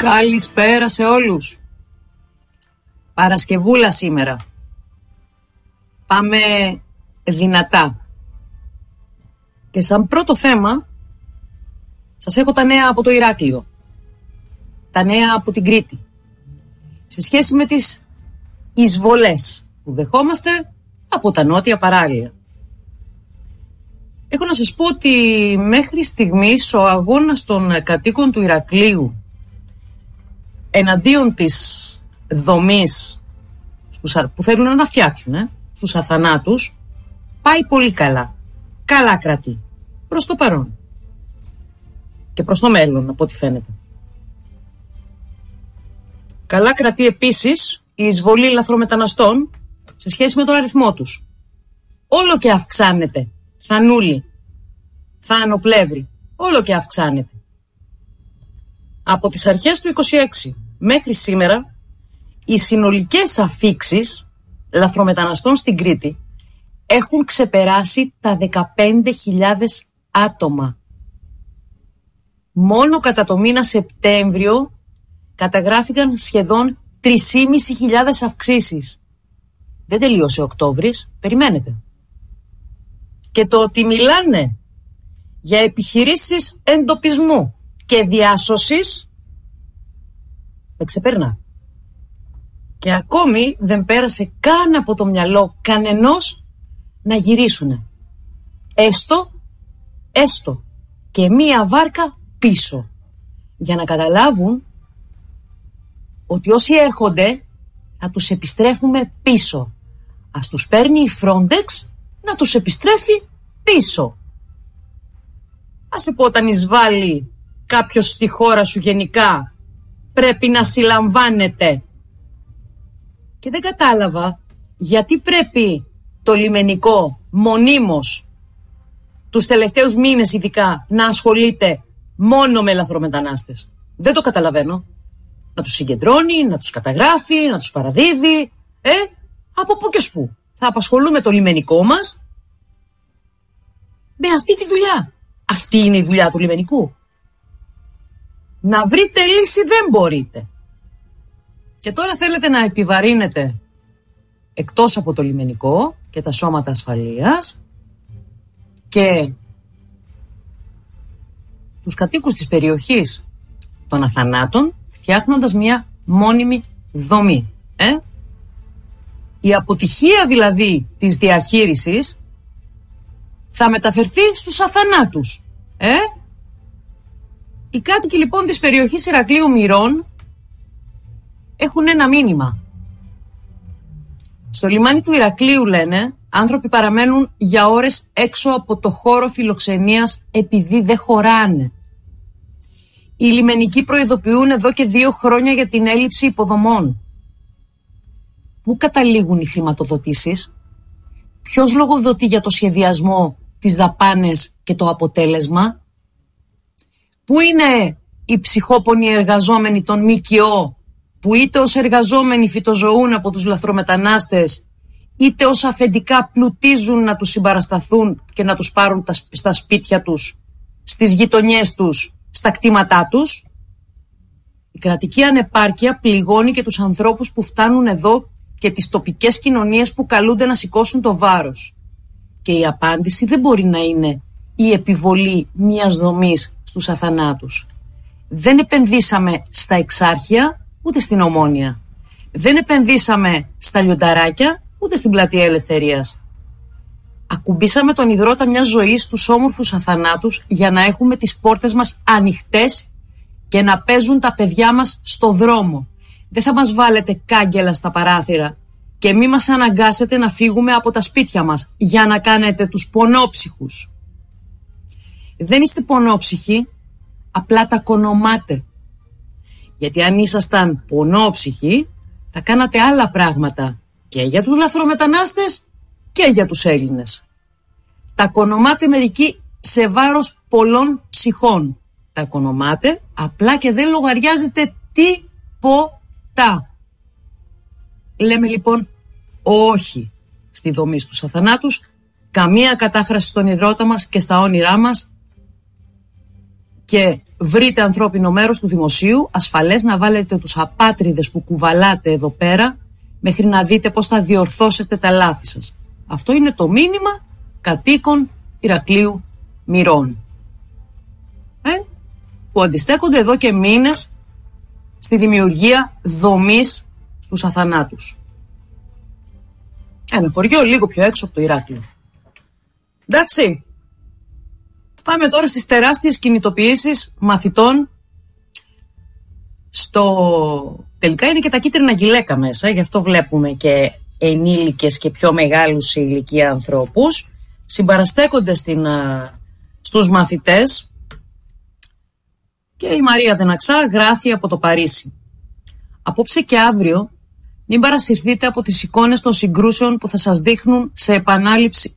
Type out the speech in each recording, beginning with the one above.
Καλησπέρα σε όλους. Παρασκευούλα σήμερα. Πάμε δυνατά. Και σαν πρώτο θέμα σας έχω τα νέα από το Ηράκλειο. Τα νέα από την Κρήτη. Σε σχέση με τις εισβολές που δεχόμαστε από τα νότια παράλια. Έχω να σας πω ότι μέχρι στιγμής ο αγώνας των κατοίκων του Ηρακλείου εναντίον της δομής που θέλουν να φτιάξουν στους αθανάτους πάει πολύ καλά. Καλά κρατεί. Προς το παρόν. Και προς το μέλλον, από ό,τι φαίνεται. Καλά κρατεί επίσης η εισβολή λαθρομεταναστών σε σχέση με τον αριθμό τους. Όλο και αυξάνεται. Θανούλη, θανοπλεύρη. Όλο και αυξάνεται. Από τις αρχές του 26 μέχρι σήμερα, οι συνολικές αφίξεις λαθρομεταναστών στην Κρήτη έχουν ξεπεράσει τα 15.000 άτομα. Μόνο κατά το μήνα Σεπτέμβριο καταγράφηκαν σχεδόν 3.500 αυξήσεις. Δεν τελείωσε ο Οκτώβρης, περιμένετε. Και το ότι μιλάνε για επιχειρήσεις εντοπισμού και διάσωσης με ξεπερνά. Και ακόμη δεν πέρασε καν από το μυαλό κανενός να γυρίσουνε. Έστω και μία βάρκα πίσω. Για να καταλάβουν ότι όσοι έρχονται θα τους επιστρέφουμε πίσω. Ας τους παίρνει η Frontex να τους επιστρέφει πίσω. Άσε πω όταν εισβάλλει κάποιος στη χώρα σου γενικά πρέπει να συλλαμβάνεται. Και δεν κατάλαβα γιατί πρέπει το λιμενικό μονίμως τους τελευταίους μήνες ειδικά να ασχολείται μόνο με λαθρομετανάστες. Δεν το καταλαβαίνω. Να τους συγκεντρώνει, να τους καταγράφει, να τους παραδίδει. Από πού και ως πού. Θα απασχολούμε το λιμενικό μας με αυτή τη δουλειά. Αυτή είναι η δουλειά του λιμενικού. Να βρείτε λύση δεν μπορείτε. Και τώρα θέλετε να επιβαρύνετε εκτός από το λιμενικό και τα σώματα ασφαλείας και τους κατοίκους της περιοχής των αθανάτων φτιάχνοντας μια μόνιμη δομή. Η αποτυχία δηλαδή της διαχείρισης θα μεταφερθεί στους αθανάτους. Οι κάτοικοι λοιπόν της περιοχής Ηρακλείου Μυρών έχουν ένα μήνυμα. Στο λιμάνι του Ηρακλείου, λένε, άνθρωποι παραμένουν για ώρες έξω από το χώρο φιλοξενίας επειδή δεν χωράνε. Οι λιμενικοί προειδοποιούν εδώ και 2 χρόνια για την έλλειψη υποδομών. Πού καταλήγουν οι χρηματοδοτήσεις? Ποιος λογοδοτεί για το σχεδιασμό, τις δαπάνες και το αποτέλεσμα? Πού είναι οι ψυχόπονοι εργαζόμενοι των ΜΚΟ που είτε ως εργαζόμενοι φυτοζωούν από τους λαθρομετανάστες είτε ως αφεντικά πλουτίζουν να τους συμπαρασταθούν και να τους πάρουν στα σπίτια τους, στις γειτονιές τους, στα κτήματά τους? Η κρατική ανεπάρκεια πληγώνει και τους ανθρώπους που φτάνουν εδώ και τις τοπικές κοινωνίες που καλούνται να σηκώσουν το βάρος. Και η απάντηση δεν μπορεί να είναι η επιβολή μιας δομής στους αθανάτους. Δεν επενδύσαμε στα Εξάρχεια ούτε στην Ομόνια. Δεν επενδύσαμε στα Λιονταράκια ούτε στην Πλατεία Ελευθερίας. Ακουμπήσαμε τον υδρότα μιας ζωής στους όμορφους αθανάτους για να έχουμε τις πόρτες μας ανοιχτές και να παίζουν τα παιδιά μας στο δρόμο. Δεν θα μας βάλετε κάγκελα στα παράθυρα και μη μας αναγκάσετε να φύγουμε από τα σπίτια μας για να κάνετε τους πονόψυχους. Δεν είστε πονόψυχοι, απλά τα κονομάτε. Γιατί αν ήσασταν πονόψυχοι θα κάνατε άλλα πράγματα και για τους λαθρομετανάστες και για τους Έλληνες. Τα κονομάτε μερικοί σε βάρος πολλών ψυχών. Τα κονομάτε απλά και δεν λογαριάζετε τίποτα. Λέμε λοιπόν όχι στη δομή στους αθανάτους, καμία κατάχραση στον υδρότα μας και στα όνειρά μας και βρείτε ανθρώπινο μέρος του δημοσίου, ασφαλές να βάλετε τους απάτριδες που κουβαλάτε εδώ πέρα, μέχρι να δείτε πώς θα διορθώσετε τα λάθη σας. Αυτό είναι το μήνυμα κατοίκων Ηρακλείου Μυρών, που αντιστέκονται εδώ και μήνες στη δημιουργία δομής στους αθανάτους. Ένα χωριό λίγο πιο έξω από το Ηράκλειο. Εντάξει. Πάμε τώρα στις τεράστιες κινητοποιήσεις μαθητών. Τελικά είναι και τα κίτρινα γυλαίκα μέσα, γι' αυτό βλέπουμε και ενήλικες και πιο μεγάλους σε ηλικία ανθρώπους. Συμπαραστέκονται στους μαθητές. Και η Μαρία Δεναξά γράφει από το Παρίσι. Απόψε και αύριο μην παρασυρθείτε από τις εικόνες των συγκρούσεων που θα σας δείχνουν σε επανάληψη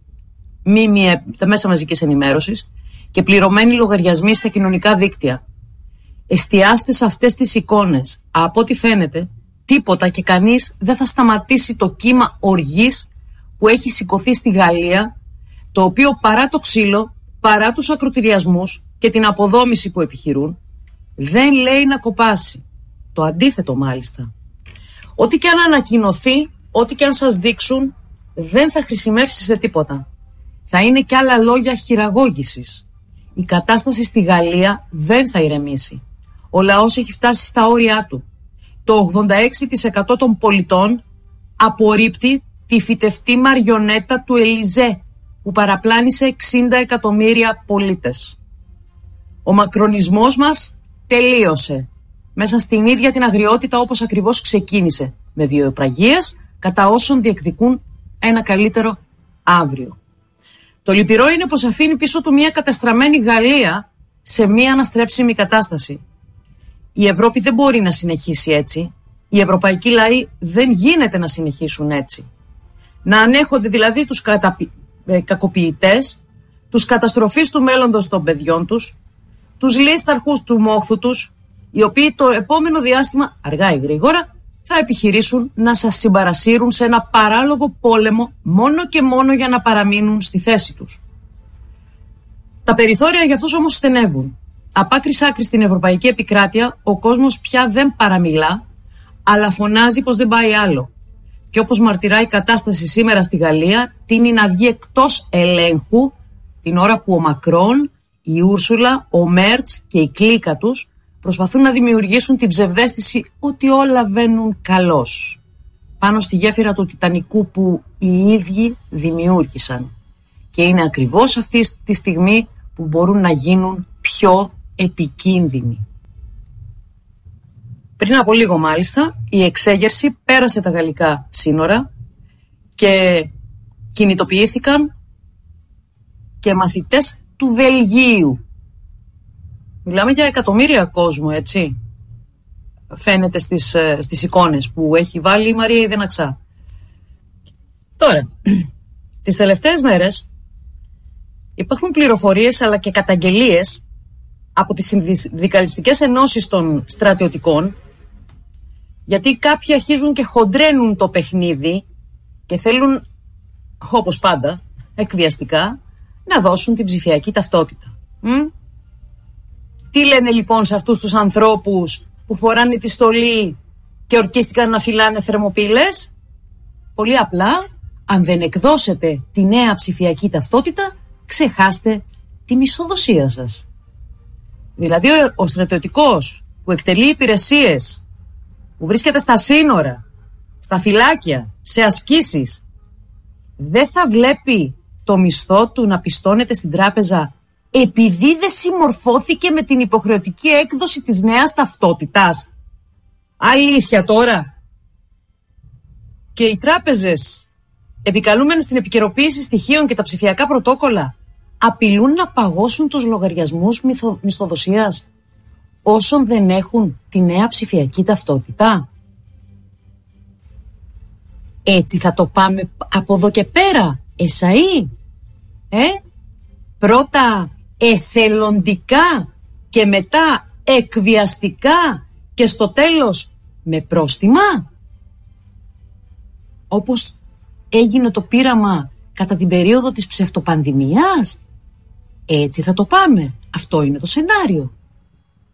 τα μέσα μαζικής ενημέρωσης και πληρωμένοι λογαριασμοί στα κοινωνικά δίκτυα. Εστιάστε σε αυτές τις εικόνες. Από ό,τι φαίνεται, τίποτα και κανείς δεν θα σταματήσει το κύμα οργής που έχει σηκωθεί στη Γαλλία, το οποίο παρά το ξύλο, παρά τους ακροτηριασμούς και την αποδόμηση που επιχειρούν, δεν λέει να κοπάσει. Το αντίθετο μάλιστα. Ό,τι και αν ανακοινωθεί, ό,τι και αν σας δείξουν, δεν θα χρησιμεύσει σε τίποτα. Θα είναι κι άλλα λόγια χειραγώγησης. Η κατάσταση στη Γαλλία δεν θα ηρεμήσει. Ο λαός έχει φτάσει στα όρια του. Το 86% των πολιτών απορρίπτει τη φυτευτή μαριονέτα του Ελιζέ, που παραπλάνησε 60 εκατομμύρια πολίτες. Ο μακρονισμός μας τελείωσε. Μέσα στην ίδια την αγριότητα, όπως ακριβώς ξεκίνησε, με βιοπραγίες κατά όσων διεκδικούν ένα καλύτερο αύριο. Το λυπηρό είναι πως αφήνει πίσω του μια καταστραμμένη Γαλλία σε μια αναστρέψιμη κατάσταση. Η Ευρώπη δεν μπορεί να συνεχίσει έτσι. Οι ευρωπαϊκοί λαοί δεν γίνεται να συνεχίσουν έτσι. Να ανέχονται δηλαδή τους κακοποιητές, τους καταστροφείς του μέλλοντος των παιδιών τους, τους λίσταρχους του μόχθου τους, οι οποίοι το επόμενο διάστημα, αργά ή γρήγορα, θα επιχειρήσουν να σας συμπαρασύρουν σε ένα παράλογο πόλεμο μόνο και μόνο για να παραμείνουν στη θέση τους. Τα περιθώρια για αυτούς όμως στενεύουν. Από άκρη σ' άκρη στην ευρωπαϊκή επικράτεια ο κόσμος πια δεν παραμιλά, αλλά φωνάζει πως δεν πάει άλλο. Και όπως μαρτυράει η κατάσταση σήμερα στη Γαλλία, τείνει να βγει εκτός ελέγχου την ώρα που ο Μακρόν, η Ούρσουλα, ο Μέρτς και η κλίκα τους προσπαθούν να δημιουργήσουν την ψευδαίσθηση ότι όλα βαίνουν καλώς πάνω στη γέφυρα του Τιτανικού που οι ίδιοι δημιούργησαν. Και είναι ακριβώς αυτή τη στιγμή που μπορούν να γίνουν πιο επικίνδυνοι. Πριν από λίγο μάλιστα, η εξέγερση πέρασε τα γαλλικά σύνορα και κινητοποιήθηκαν και μαθητές του Βελγίου. Μιλάμε για εκατομμύρια κόσμο, έτσι. Φαίνεται στις εικόνες που έχει βάλει η Μαρία Δεναξά. Τώρα, τις τελευταίες μέρες υπάρχουν πληροφορίες αλλά και καταγγελίες από τις συνδικαλιστικές ενώσεις των στρατιωτικών, γιατί κάποιοι αρχίζουν και χοντρένουν το παιχνίδι και θέλουν, όπως πάντα, εκβιαστικά, να δώσουν την ψηφιακή ταυτότητα. Τι λένε λοιπόν σε αυτούς τους ανθρώπους που φοράνε τη στολή και ορκίστηκαν να φυλάνε θερμοπύλες? Πολύ απλά, αν δεν εκδώσετε τη νέα ψηφιακή ταυτότητα, ξεχάστε τη μισθοδοσία σας. Δηλαδή ο στρατιωτικός που εκτελεί υπηρεσίες, που βρίσκεται στα σύνορα, στα φυλάκια, σε ασκήσεις, δεν θα βλέπει το μισθό του να πιστώνεται στην τράπεζα επειδή δεν συμμορφώθηκε με την υποχρεωτική έκδοση της νέας ταυτότητας? Αλήθεια τώρα? Και οι τράπεζες, επικαλούμενες στην επικαιροποίηση στοιχείων και τα ψηφιακά πρωτόκολλα, απειλούν να παγώσουν τους λογαριασμούς μισθοδοσίας όσων δεν έχουν τη νέα ψηφιακή ταυτότητα. Έτσι θα το πάμε από εδώ και πέρα, εσαΐ? Πρώτα εθελοντικά και μετά εκβιαστικά και στο τέλος με πρόστιμα, όπως έγινε το πείραμα κατά την περίοδο της ψευτοπανδημίας? Έτσι θα το πάμε? Αυτό είναι το σενάριο?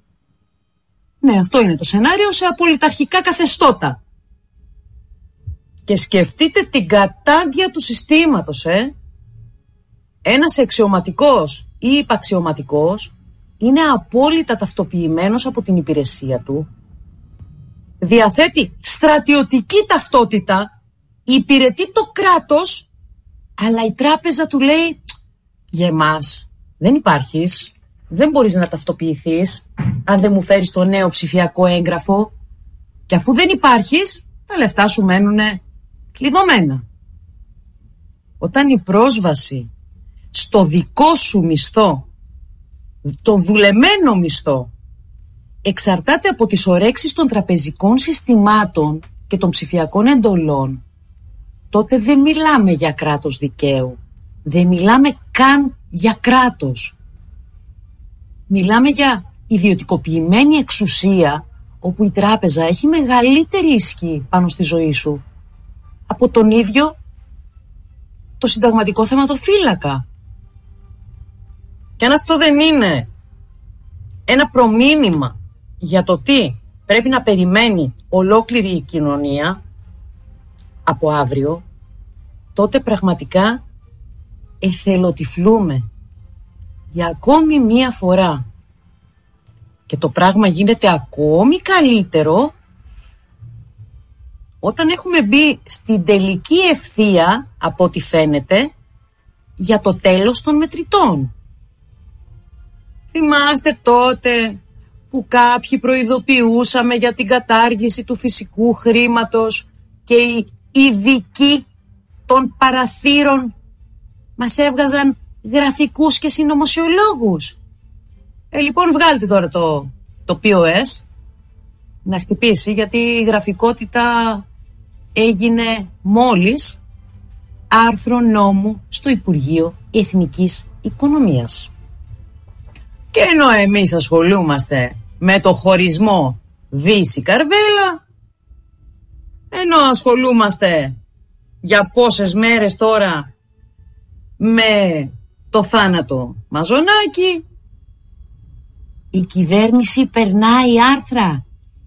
Ναι, αυτό είναι το σενάριο σε απολυταρχικά καθεστώτα. Και σκεφτείτε την κατάντια του συστήματος, Ένας αξιωματικός ή υπαξιωματικός είναι απόλυτα ταυτοποιημένος από την υπηρεσία του, διαθέτει στρατιωτική ταυτότητα, υπηρετεί το κράτος, αλλά η τράπεζα του λέει για εμάς δεν υπάρχεις, δεν μπορείς να ταυτοποιηθείς αν δεν μου φέρεις το νέο ψηφιακό έγγραφο, και αφού δεν υπάρχεις τα λεφτά σου μένουνε κλειδωμένα. Όταν η πρόσβαση στο δικό σου μισθό, τον δουλεμένο μισθό, εξαρτάται από τις ορέξεις των τραπεζικών συστημάτων και των ψηφιακών εντολών, τότε δεν μιλάμε για κράτος δικαίου. Δεν μιλάμε καν για κράτος. Μιλάμε για ιδιωτικοποιημένη εξουσία, όπου η τράπεζα έχει μεγαλύτερη ισχύ πάνω στη ζωή σου από τον ίδιο το συνταγματικό θεματοφύλακα. Και αν αυτό δεν είναι ένα προμήνυμα για το τι πρέπει να περιμένει ολόκληρη η κοινωνία από αύριο, τότε πραγματικά εθελοτυφλούμε για ακόμη μία φορά. Και το πράγμα γίνεται ακόμη καλύτερο όταν έχουμε μπει στην τελική ευθεία, από ό,τι φαίνεται, για το τέλος των μετρητών. Θυμάστε τότε που κάποιοι προειδοποιούσαμε για την κατάργηση του φυσικού χρήματος και οι ειδικοί των παραθύρων μας έβγαζαν γραφικούς και συνωμοσιολόγους. Λοιπόν, βγάλτε τώρα το POS να χτυπήσει, γιατί η γραφικότητα έγινε μόλις άρθρο νόμου στο Υπουργείο Εθνικής Οικονομίας. Και ενώ εμείς ασχολούμαστε με το χωρισμό Δύση-Καρβέλα, ενώ ασχολούμαστε για πόσες μέρες τώρα με το θάνατο Μαζονάκη, η κυβέρνηση περνάει άρθρα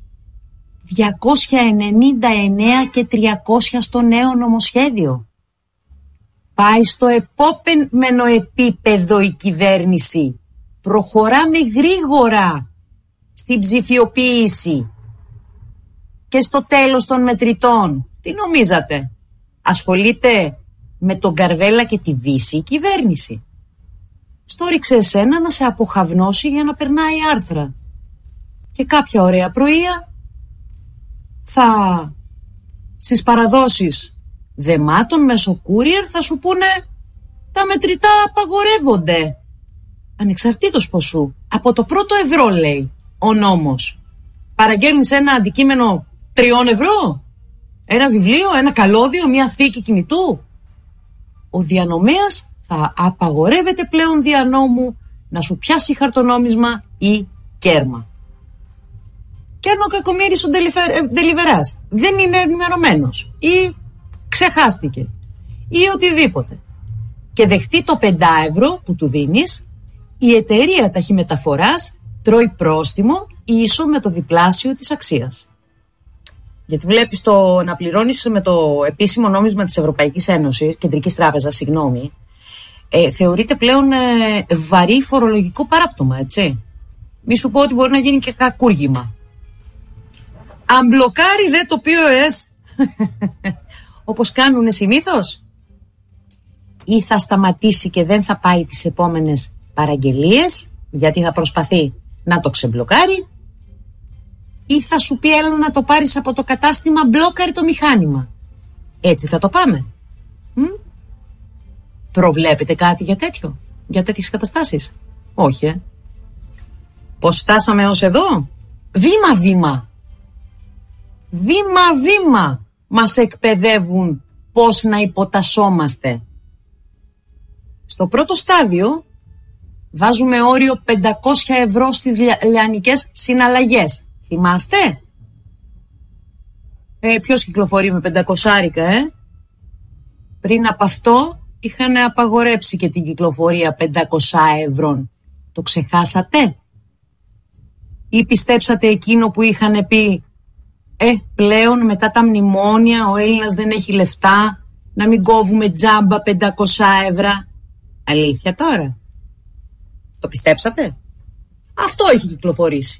299 και 300 στο νέο νομοσχέδιο. Πάει στο επόμενο επίπεδο η κυβέρνηση. Προχωράμε γρήγορα στην ψηφιοποίηση. Και στο τέλος των μετρητών, τι νομίζατε? Ασχολείται με τον Καρβέλα και τη Δύση η κυβέρνηση? Στο ρίξε εσένα να σε αποχαυνώσει για να περνάει άρθρα. Και κάποια ωραία πρωία θα στις παραδόσεις δεμάτων μέσω courier θα σου πούνε τα μετρητά απαγορεύονται. Ανεξαρτήτως ποσού. Από το πρώτο ευρώ, λέει ο νόμος. Παραγγέλνεις ένα αντικείμενο 3 ευρώ, ένα βιβλίο, ένα καλώδιο, μια θήκη κινητού. Ο διανομέας θα απαγορεύεται πλέον δια νόμου να σου πιάσει χαρτονόμισμα ή κέρμα. Και αν ο κακομοίρης ο ντελιβεράς δεν είναι ενημερωμένος ή ξεχάστηκε ή οτιδήποτε και δεχτεί το 5 ευρώ που του δίνεις, η εταιρεία ταχυμεταφοράς τρώει πρόστιμο ίσο με το διπλάσιο της αξίας. Γιατί βλέπεις να πληρώνεις με το επίσημο νόμισμα της Ευρωπαϊκής Ένωσης, Κεντρικής Τράπεζας, θεωρείται πλέον βαρύ φορολογικό παράπτωμα, έτσι. Μη σου πω ότι μπορεί να γίνει και κακούργημα. Αν μπλοκάρει δε το POS, όπως κάνουνε συνήθως, ή θα σταματήσει και δεν θα πάει τις επόμενες παραγγελίες, γιατί θα προσπαθεί να το ξεμπλοκάρει, ή θα σου πει έλα να το πάρεις από το κατάστημα, μπλόκαρε το μηχάνημα. Έτσι θα το πάμε? Προβλέπετε κάτι για τέτοιο, για τέτοιες καταστάσεις? Όχι. Πώς φτάσαμε ως εδώ? Βήμα-βήμα. Βήμα-βήμα μας εκπαιδεύουν πώς να υποτασσόμαστε. Στο πρώτο στάδιο βάζουμε όριο 500 ευρώ στις λιανικές συναλλαγές. Θυμάστε? Ποιος κυκλοφορεί με 500 Πριν από αυτό είχαν απαγορέψει και την κυκλοφορία 500 ευρώ. Το ξεχάσατε? Ή πιστέψατε εκείνο που είχαν πει πλέον μετά τα μνημόνια ο Έλληνας δεν έχει λεφτά, να μην κόβουμε τζάμπα 500 ευρώ. Αλήθεια τώρα? Το πιστέψατε? Αυτό έχει κυκλοφορήσει.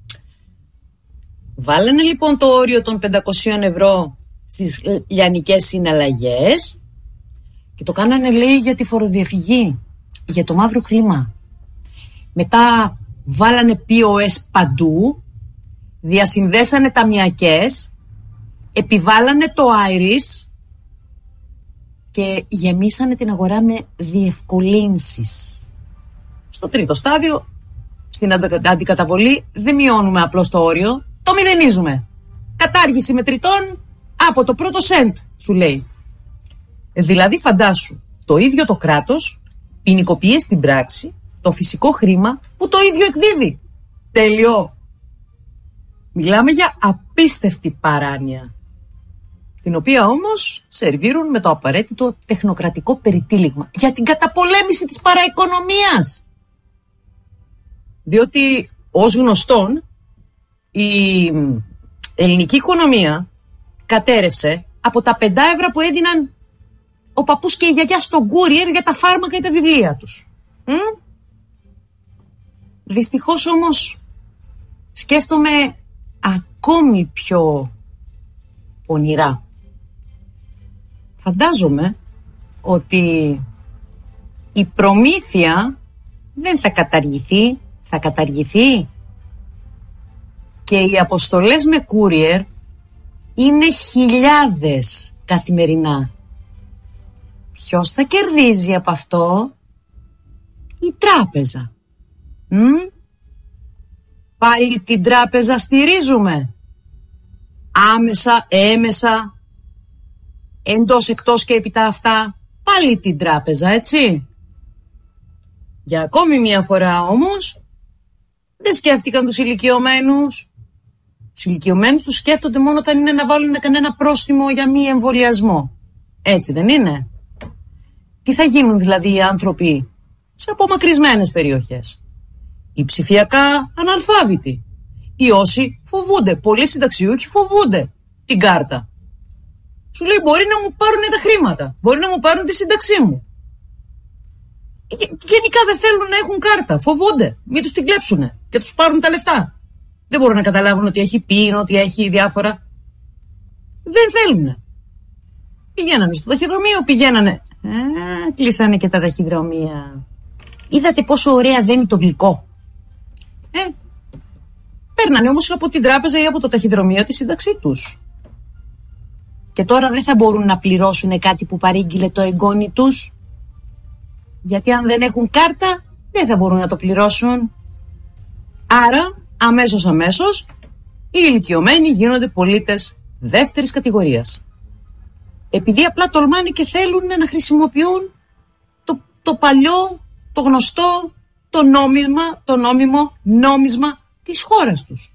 Βάλανε λοιπόν το όριο των 500 ευρώ στις λιανικές συναλλαγές και το κάνανε, λέει, για τη φοροδιαφυγή, για το μαύρο χρήμα. Μετά βάλανε POS παντού, διασυνδέσανε ταμιακές, επιβάλανε το Iris και γεμίσανε την αγορά με διευκολύνσεις. Στο τρίτο στάδιο, στην αντικαταβολή, δεν μειώνουμε απλώς το όριο, το μηδενίζουμε. Κατάργηση μετρητών από το πρώτο σεντ, σου λέει. Δηλαδή φαντάσου, το ίδιο το κράτος ποινικοποιεί στην πράξη το φυσικό χρήμα που το ίδιο εκδίδει. Τέλειο. Μιλάμε για απίστευτη παράνοια, την οποία όμως σερβίρουν με το απαραίτητο τεχνοκρατικό περιτύλιγμα για την καταπολέμηση της παραοικονομίας. Διότι ως γνωστόν η ελληνική οικονομία κατέρευσε από τα 5 ευρώ που έδιναν ο παππούς και η γιαγιά στον courier για τα φάρμακα ή τα βιβλία τους. Δυστυχώς όμως σκέφτομαι ακόμη πιο πονηρά. Φαντάζομαι ότι η προμήθεια δεν θα καταργηθεί, θα καταργηθεί και οι αποστολές με courier είναι χιλιάδες καθημερινά. Ποιος θα κερδίζει από αυτό? Η τράπεζα. Πάλι την τράπεζα στηρίζουμε. Άμεσα, έμεσα, εντός, εκτός και έπειτα αυτά. Πάλι την τράπεζα, έτσι. Για ακόμη μια φορά όμως δεν σκέφτηκαν τους ηλικιωμένους. Τους ηλικιωμένους τους σκέφτονται μόνο όταν είναι να βάλουν κανένα πρόστιμο για μη εμβολιασμό. Έτσι δεν είναι? Τι θα γίνουν δηλαδή οι άνθρωποι σε απομακρυσμένες περιοχές? Οι ψηφιακά αναλφάβητοι. Οι όσοι φοβούνται, πολλοί συνταξιούχοι φοβούνται την κάρτα. Σου λέει μπορεί να μου πάρουν τα χρήματα, μπορεί να μου πάρουν τη σύνταξή μου. Γενικά δεν θέλουν να έχουν κάρτα, φοβούνται, μην τους την κλέψουνε και τους πάρουν τα λεφτά. Δεν μπορούν να καταλάβουν ότι έχει PIN, ότι έχει διάφορα. Δεν θέλουνε. Πηγαίνανε στο ταχυδρομείο, πηγαίνανε. Κλείσανε και τα ταχυδρομεία. Είδατε πόσο ωραία δένει το γλυκό? Παίρνανε όμως από την τράπεζα ή από το ταχυδρομείο τη σύνταξή τους. Και τώρα δεν θα μπορούν να πληρώσουν κάτι που παρήγγειλε το εγγόνι τους. Γιατί αν δεν έχουν κάρτα δεν θα μπορούν να το πληρώσουν. Άρα αμέσως οι ηλικιωμένοι γίνονται πολίτες δεύτερης κατηγορίας. Επειδή απλά τολμάνε και θέλουν να χρησιμοποιούν το παλιό, το γνωστό, το νόμιμο νόμισμα της χώρας τους.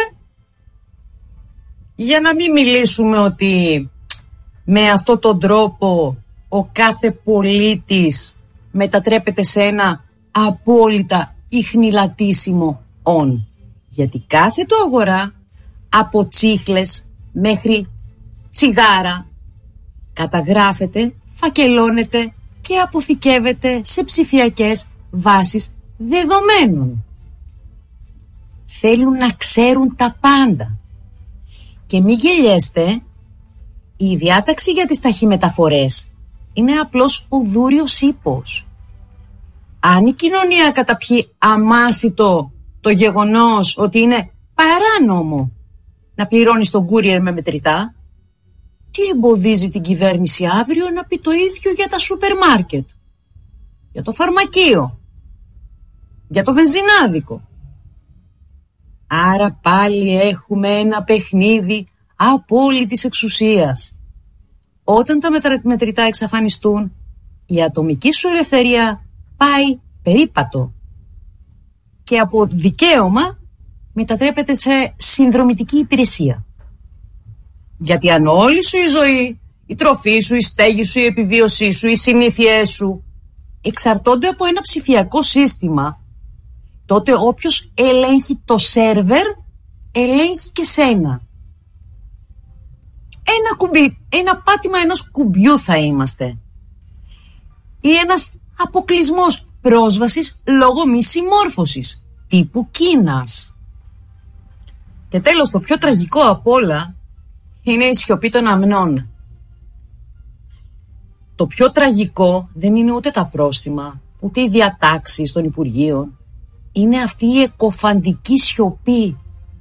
Για να μην μιλήσουμε ότι με αυτόν τον τρόπο ο κάθε πολίτης μετατρέπεται σε ένα απόλυτα ιχνηλατήσιμο όν. Γιατί κάθε του αγορά, από τσίχλες μέχρι τσιγάρα, καταγράφεται, φακελώνεται και αποθηκεύεται σε ψηφιακές βάσεις δεδομένων. Θέλουν να ξέρουν τα πάντα. Και μη γελιέστε, η διάταξη για τις ταχυμεταφορές είναι απλώς ο δούριος ύπος. Αν η κοινωνία καταπιεί αμάσιτο το γεγονός ότι είναι παράνομο να πληρώνεις τον courier με μετρητά, τι εμποδίζει την κυβέρνηση αύριο να πει το ίδιο για τα σούπερ μάρκετ, για το φαρμακείο, για το βενζινάδικο? Άρα πάλι έχουμε ένα παιχνίδι απόλυτης εξουσίας. Όταν τα μετρητά εξαφανιστούν, η ατομική σου ελευθερία πάει περίπατο και από δικαίωμα μετατρέπεται σε συνδρομητική υπηρεσία. Γιατί αν όλη σου η ζωή, η τροφή σου, η στέγη σου, η επιβίωσή σου, οι συνήθειές σου εξαρτώνται από ένα ψηφιακό σύστημα, τότε όποιος ελέγχει το σερβερ ελέγχει και σένα. Ένα κουμπί, ένα πάτημα ενός κουμπιού θα είμαστε. Ή ένας αποκλεισμός πρόσβασης λόγω μη συμμόρφωσης, τύπου Κίνας. Και τέλος, το πιο τραγικό απ' όλα είναι η σιωπή των αμνών. Το πιο τραγικό δεν είναι ούτε τα πρόστιμα, ούτε οι διατάξεις των Υπουργείων. Είναι αυτή η εκοφαντική σιωπή.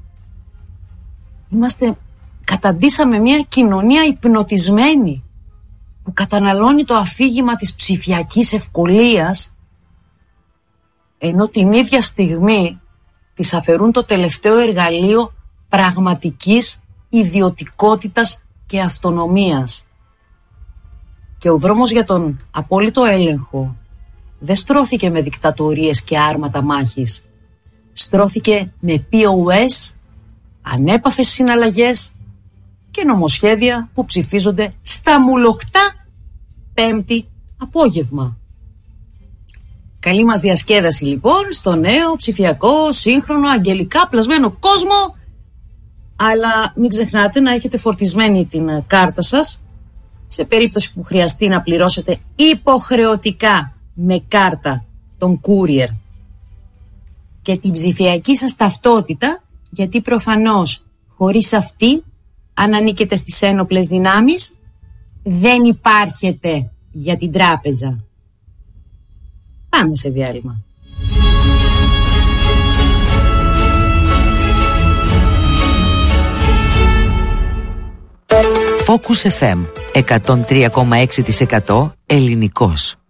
Καταντήσαμε μια κοινωνία υπνοτισμένη που καταναλώνει το αφήγημα της ψηφιακής ευκολίας, ενώ την ίδια στιγμή της αφαιρούν το τελευταίο εργαλείο πραγματικής ιδιωτικότητας και αυτονομίας. Και ο δρόμος για τον απόλυτο έλεγχο δεν στρώθηκε με δικτατορίες και άρματα μάχης. Στρώθηκε με POS, ανέπαφες συναλλαγές και νομοσχέδια που ψηφίζονται στα μουλοχτά Πέμπτη απόγευμα. Καλή μας διασκέδαση λοιπόν στο νέο ψηφιακό, σύγχρονο, αγγελικά πλασμένο κόσμο, αλλά μην ξεχνάτε να έχετε φορτισμένη την κάρτα σας σε περίπτωση που χρειαστεί να πληρώσετε υποχρεωτικά με κάρτα τον courier, και την ψηφιακή σας ταυτότητα, γιατί προφανώς χωρίς αυτή, αν ανήκετε στις ένοπλες δυνάμεις, δεν υπάρχετε για την τράπεζα. Πάμε σε διάλειμμα. Focus FM 103,6% ελληνικός.